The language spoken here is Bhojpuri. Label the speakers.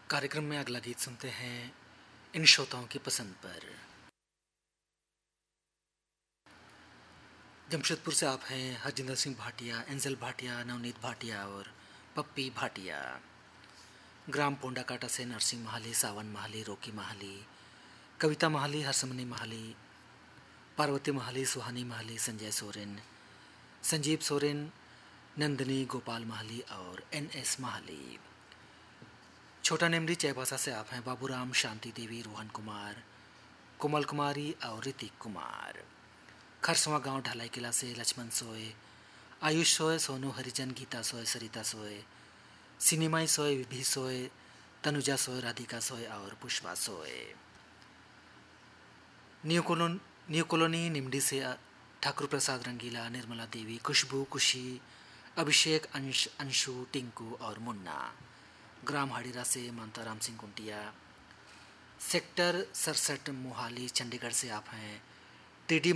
Speaker 1: कार्यक्रम में अगला गीत सुनते हैं इन श्रोताओं की पसंद पर। जमशेदपुर से आप हैं हरजिंदर सिंह भाटिया, एंजल भाटिया, नवनीत भाटिया और पप्पी भाटिया। ग्राम पोंडाकाटा से नरसिंह महाली, सावन महाली, रोकी महाली, कविता महाली, हरसमनी महाली, पार्वती महाली, सुहानी महाली, संजय सोरेन, संजीव सोरेन, नंदिनी गोपाल महाली और NS महाली। छोटा नेमरी चैबासा से आप हैं बाबूराम, शांति देवी, रोहन कुमार, कोमल कुमारी और ऋतिक कुमार। खरसवा गांव ढलाई किला से लक्ष्मण सोए, आयुष सोए, सोनू हरिजन, गीता सोए, सरिता सोए, सिनेमाई सोए, विभि सोए, तनुजा सोए, राधिका सोए और पुष्पा सोए। न्यू कॉलोनी निमडी से ठाकुर प्रसाद रंगीला, निर्मला देवी, खुशबू, खुशी, अभिषेक, अंशु, टिंकू और मुन्ना। ग्राम हाड़ीरा से मानताराम सिंह कुंटिया। सेक्टर 67 मोहाली चंडीगढ़ से आप हैं TD